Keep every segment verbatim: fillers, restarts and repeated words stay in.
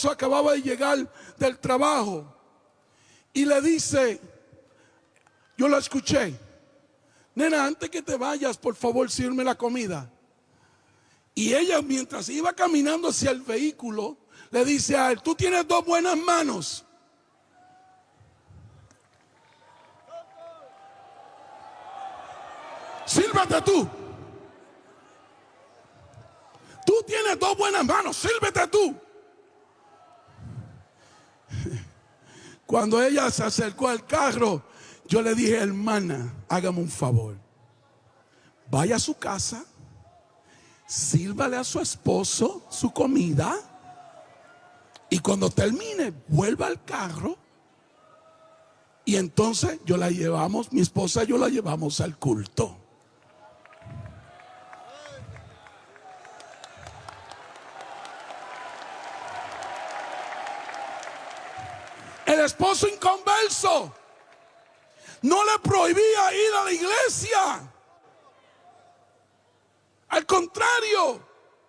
acababa de llegar del trabajo y le dice, yo la escuché, nena, antes que te vayas, por favor, sírveme la comida. Y ella, mientras iba caminando hacia el vehículo, le dice a él, tú tienes dos buenas manos. Sírvete tú. Tú tienes dos buenas manos, sírvete tú. Cuando ella se acercó al carro, yo le dije, hermana, hágame un favor. Vaya a su casa, sírvale a su esposo su comida y cuando termine, vuelva al carro y entonces yo la llevamos, mi esposa y yo la llevamos al culto. El esposo inconverso no le prohibía ir a la iglesia. Al contrario.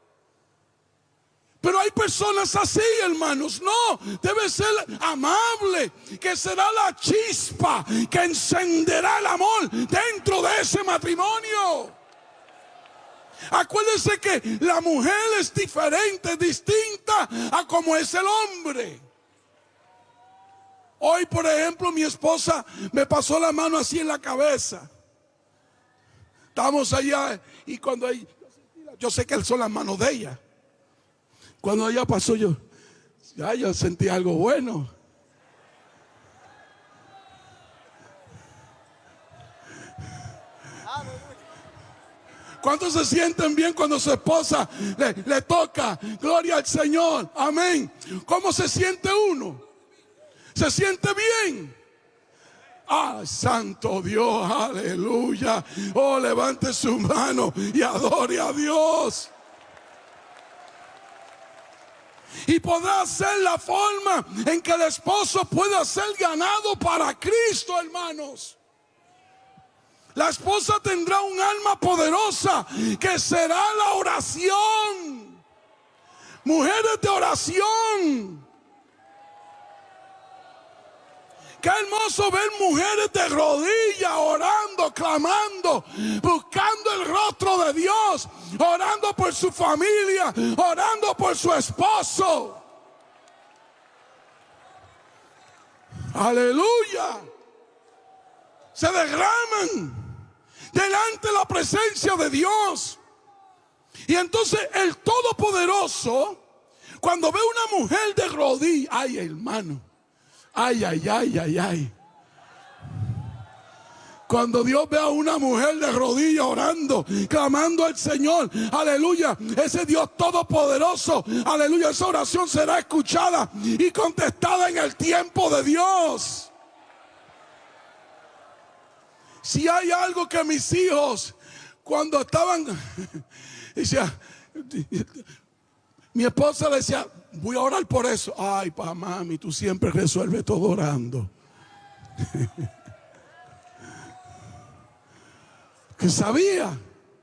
Pero hay personas así, hermanos. No, debe ser amable, que será la chispa que encenderá el amor dentro de ese matrimonio. Acuérdense que la mujer es diferente, distinta a como es el hombre. Hoy, por ejemplo, mi esposa me pasó la mano así en la cabeza. Estábamos allá y cuando ella, yo sé que son las manos de ella. Cuando ella pasó, yo, ya yo sentí algo bueno. ¿Cuántos se sienten bien cuando su esposa le, le toca? Gloria al Señor, amén. ¿Cómo se siente uno? ¿Se siente bien? Ah, santo Dios, aleluya. Oh, levante su mano y adore a Dios. Y podrá ser la forma en que el esposo pueda ser ganado para Cristo, hermanos. La esposa tendrá un alma poderosa que será la oración. Mujeres de oración. Qué hermoso ver mujeres de rodillas orando, clamando, buscando el rostro de Dios, orando por su familia, orando por su esposo. Aleluya. Se derraman delante de la presencia de Dios. Y entonces el Todopoderoso, cuando ve una mujer de rodillas, ay hermano, ay, ay, ay, ay, ay. Cuando Dios ve a una mujer de rodillas orando, clamando al Señor, aleluya, ese Dios todopoderoso, aleluya, esa oración será escuchada y contestada en el tiempo de Dios. Si hay algo que mis hijos, cuando estaban, decía, mi esposa le decía, voy a orar por eso. Ay, pa, mami, tú siempre resuelves todo orando. Que sabía,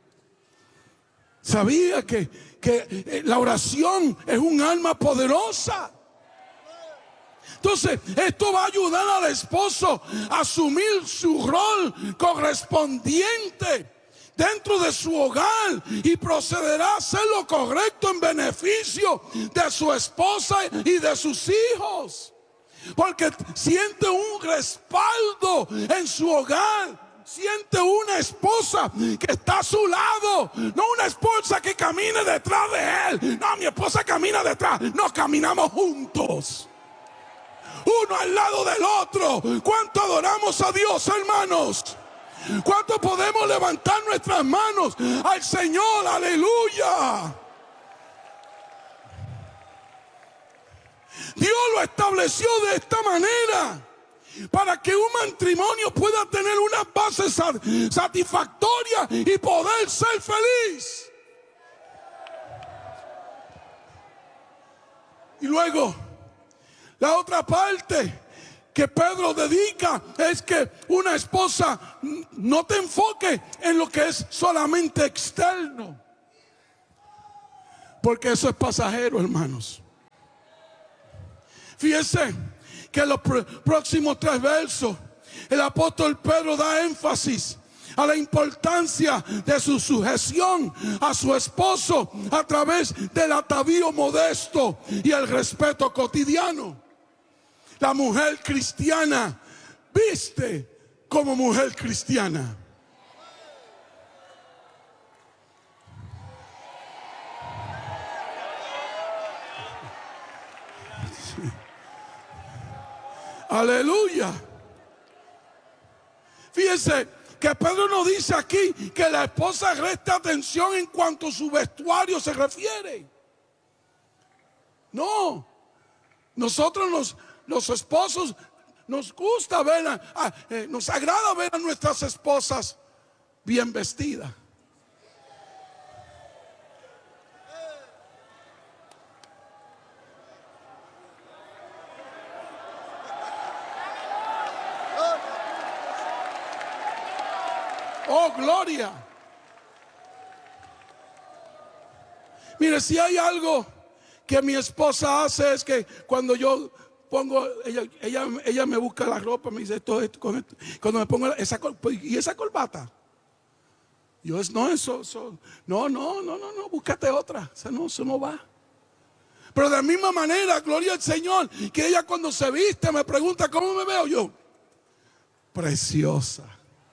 sabía que, que la oración es un alma poderosa. Entonces, esto va a ayudar al esposo a asumir su rol correspondiente dentro de su hogar y procederá a hacer lo correcto en beneficio de su esposa y de sus hijos, porque siente un respaldo en su hogar. Siente una esposa que está a su lado, no una esposa que camine detrás de él. No, mi esposa camina detrás, nos caminamos juntos, uno al lado del otro. ¿Cuánto adoramos a Dios, hermanos? ¿Cuánto podemos levantar nuestras manos al Señor? Aleluya. Dios lo estableció de esta manera para que un matrimonio pueda tener una base satisfactoria y poder ser feliz. Y luego, la otra parte que Pedro dedica es que una esposa no te enfoque en lo que es solamente externo, porque eso es pasajero, hermanos. Fíjense que en los próximos tres versos el apóstol Pedro da énfasis a la importancia de su sujeción a su esposo a través del atavío modesto y el respeto cotidiano. La mujer cristiana viste como mujer cristiana. Sí. Aleluya. Fíjense que Pedro nos dice aquí que la esposa resta atención en cuanto a su vestuario se refiere. No, nosotros nos, los esposos nos gusta ver, a, a, eh, nos agrada ver a nuestras esposas bien vestidas. Oh, gloria. Mire, si hay algo que mi esposa hace es que cuando yo pongo, ella, ella, ella me busca la ropa, me dice esto, esto, con esto. Cuando me pongo esa, y esa corbata, yo es, no, eso, eso, no, no, no, no, no, búscate otra, eso no, eso no va. Pero de la misma manera, gloria al Señor, que ella cuando se viste me pregunta cómo me veo yo. Preciosa.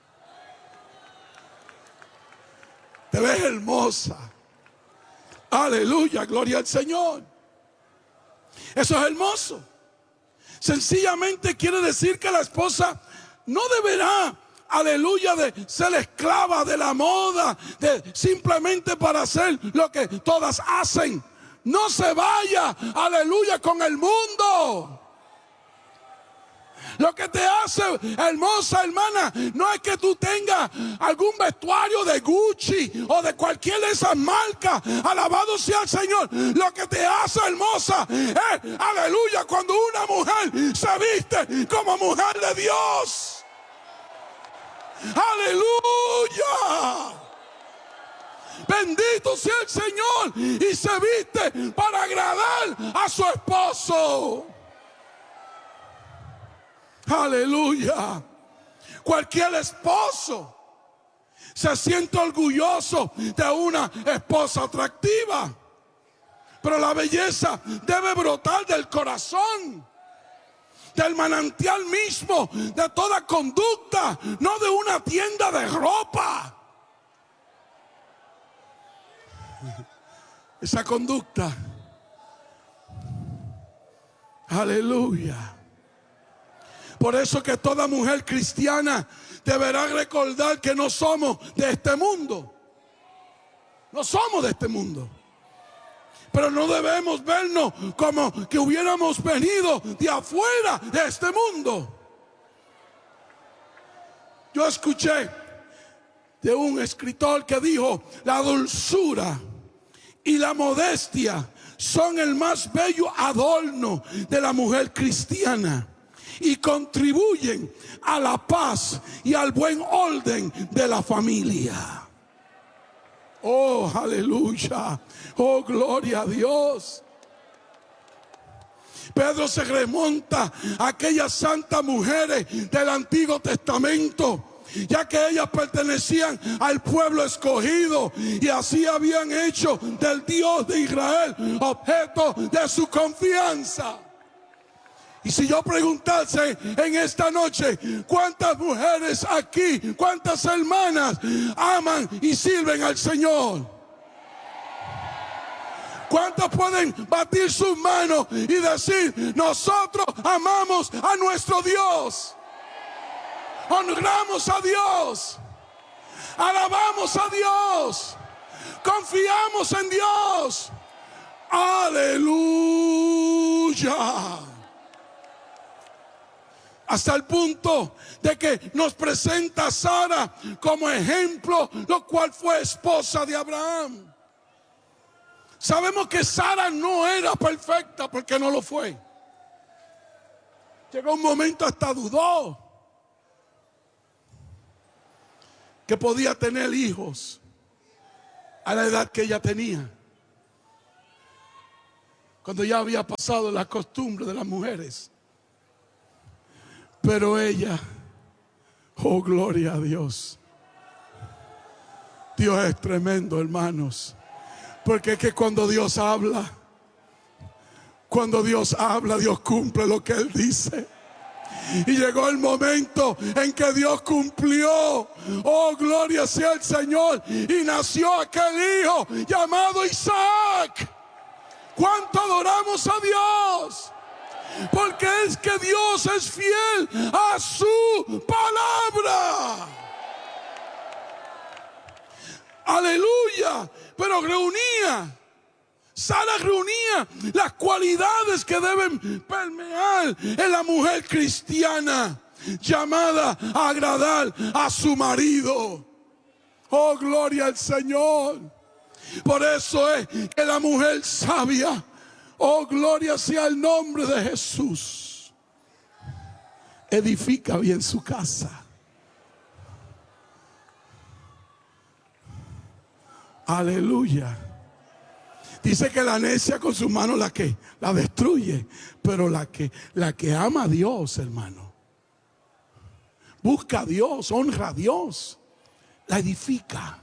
Te ves hermosa. Aleluya, gloria al Señor. Eso es hermoso. Sencillamente quiere decir que la esposa no deberá, aleluya, de ser esclava de la moda, de simplemente para hacer lo que todas hacen. No se vaya, aleluya, con el mundo. Lo que te hace hermosa, hermana, no es que tú tengas algún vestuario de Gucci o de cualquier de esas marcas. Alabado sea el Señor. Lo que te hace hermosa es, aleluya, cuando una mujer se viste como mujer de Dios. Aleluya. Bendito sea el Señor. Y se viste para agradar a su esposo. Aleluya. Cualquier esposo se siente orgulloso de una esposa atractiva, pero la belleza debe brotar del corazón, del manantial mismo, de toda conducta, no de una tienda de ropa. Esa conducta, aleluya. Por eso que toda mujer cristiana deberá recordar que no somos de este mundo. No somos de este mundo. Pero no debemos vernos como que hubiéramos venido de afuera de este mundo. Yo escuché de un escritor que dijo: la dulzura y la modestia son el más bello adorno de la mujer cristiana y contribuyen a la paz y al buen orden de la familia. Oh, aleluya. Oh, gloria a Dios. Pedro se remonta a aquellas santas mujeres del Antiguo Testamento, ya que ellas pertenecían al pueblo escogido y así habían hecho del Dios de Israel objeto de su confianza. Y si yo preguntase en esta noche, ¿cuántas mujeres aquí, cuántas hermanas aman y sirven al Señor? ¿Cuántas pueden batir sus manos y decir: nosotros amamos a nuestro Dios, honramos a Dios, alabamos a Dios, confiamos en Dios? Aleluya. Hasta el punto de que nos presenta a Sara como ejemplo, lo cual fue esposa de Abraham. Sabemos que Sara no era perfecta, porque no lo fue. Llegó un momento hasta dudó que podía tener hijos a la edad que ella tenía. cuando ya había pasado la costumbre de las mujeres. Pero ella, oh gloria a Dios. Dios es tremendo, hermanos. Porque es que cuando Dios habla, cuando Dios habla, Dios cumple lo que Él dice. Y llegó el momento en que Dios cumplió. Oh, gloria sea el Señor. Y nació aquel hijo llamado Isaac. ¿Cuánto adoramos a Dios? Porque es que Dios es fiel a su palabra. Aleluya. Pero reunía, Sara reunía las cualidades que deben permear en la mujer cristiana, llamada a agradar a su marido. Oh, gloria al Señor. Por eso es que la mujer sabia, oh, gloria sea el nombre de Jesús, edifica bien su casa. Aleluya. Dice que la necia con sus manos la que la destruye, pero la que la que ama a Dios, hermano, busca a Dios, honra a Dios, la edifica.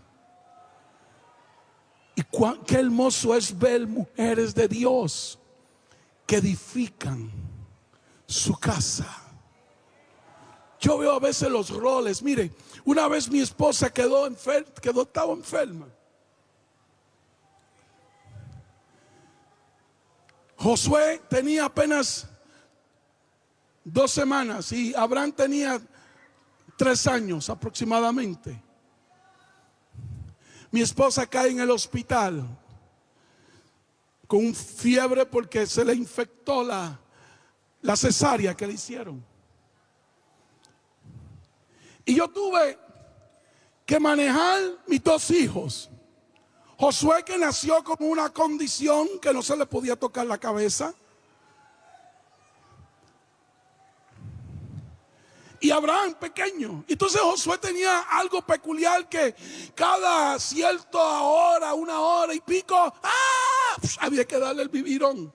Y cuán, qué hermoso es ver mujeres de Dios que edifican su casa. Yo veo a veces los roles. Mire, una vez mi esposa quedó enferma, quedó estaba enferma. Josué tenía apenas dos semanas y Abraham tenía tres años aproximadamente. Mi esposa cae en el hospital con fiebre porque se le infectó la, la cesárea que le hicieron. Y yo tuve que manejar mis dos hijos. Josué, que nació con una condición que no se le podía tocar la cabeza. Y Abraham pequeño. Entonces Josué tenía algo peculiar, que cada cierta hora, una hora y pico, ¡ah!, había que darle el biberón.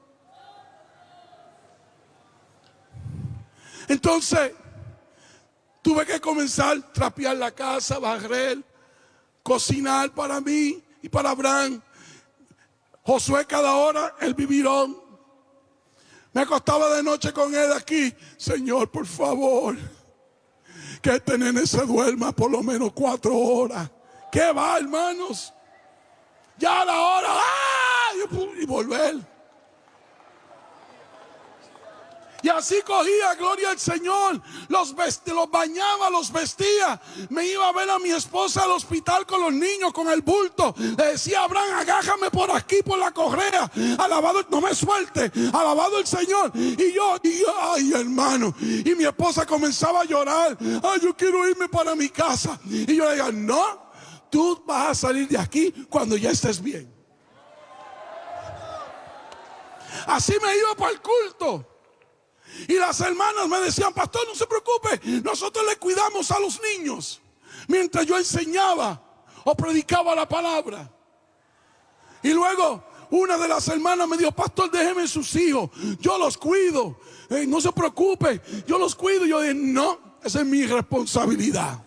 Entonces tuve que comenzar a trapear la casa, barrer, cocinar para mí y para Abraham. Josué cada hora el biberón. Me acostaba de noche con él aquí. Señor, por favor, que este nene se duerma por lo menos cuatro horas. ¿Qué va, hermanos? Ya a la hora, ¡ah!, y volver. Y así cogía, gloria al Señor, los, vestía, los bañaba, los vestía. Me iba a ver a mi esposa al hospital con los niños, con el bulto. Le decía a Abraham, agájame por aquí, por la correa. Alabado, no me suelte, alabado el Señor. Y yo, y yo, ay, hermano. Y mi esposa comenzaba a llorar. Ay, yo quiero irme para mi casa. Y yo le decía, no, tú vas a salir de aquí cuando ya estés bien. Así me iba para el culto. Y las hermanas me decían, pastor, no se preocupe, nosotros le cuidamos a los niños mientras yo enseñaba o predicaba la palabra. Y luego una de las hermanas me dijo, pastor, déjeme sus hijos, yo los cuido, eh, no se preocupe, yo los cuido. Y yo dije, no, esa es mi responsabilidad.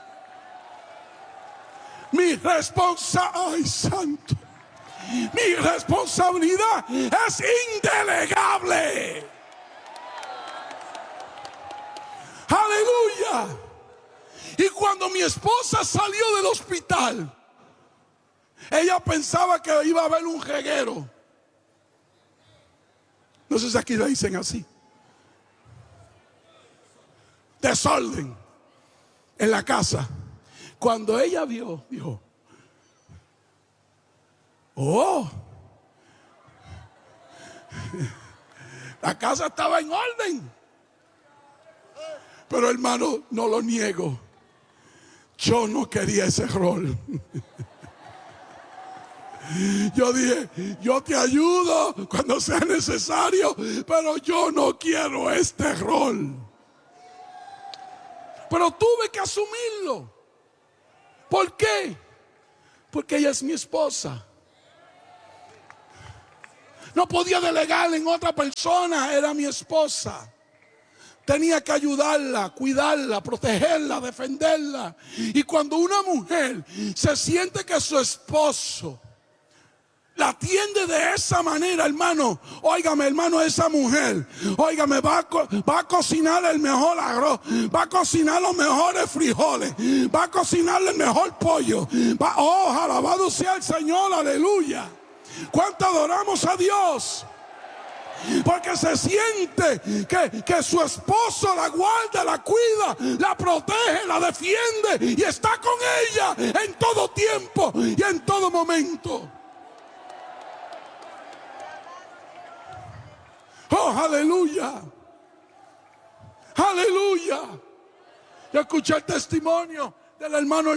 Mi responsabilidad, ay, santo, mi responsabilidad es indelegable. Aleluya. Y cuando mi esposa salió del hospital, ella pensaba que iba a haber un reguero. No sé si aquí le dicen así. Desorden en la casa. Cuando ella vio, dijo, oh, la casa estaba en orden. Pero hermano, no lo niego, yo no quería ese rol. Yo dije, yo te ayudo cuando sea necesario, pero yo no quiero este rol. Pero tuve que asumirlo. ¿Por qué? Porque ella es mi esposa. No podía delegar en otra persona, era mi esposa. Tenía que ayudarla, cuidarla, protegerla, defenderla. Y cuando una mujer se siente que su esposo la atiende de esa manera, hermano, óigame, hermano, esa mujer, óigame, va a, va a cocinar el mejor arroz, va a cocinar los mejores frijoles, va a cocinar el mejor pollo. Va, oh, alabado sea el Señor, aleluya. ¿Cuánto adoramos a Dios? Porque se siente que, que su esposo la guarda, la cuida, la protege, la defiende y está con ella en todo tiempo y en todo momento. Oh, aleluya. Aleluya. Yo escuché el testimonio del hermano